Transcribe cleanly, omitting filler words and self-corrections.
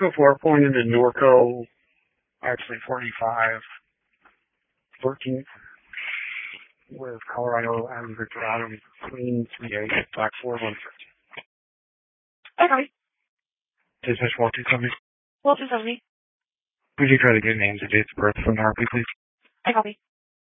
204, pulling into Norco, actually 45, 13th, with Colorado and Victor Adams, Queen 38, Black 413. Okay. This is Walter Company. Walter Company. Would you try to get names and dates of birth from the RP, please? I copy.